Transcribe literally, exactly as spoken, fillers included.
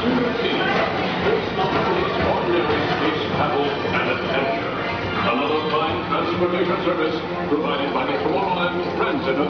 Sea. It's not just ordinary space travel and adventure. Another fine transportation service provided by the Tomorrowland Transit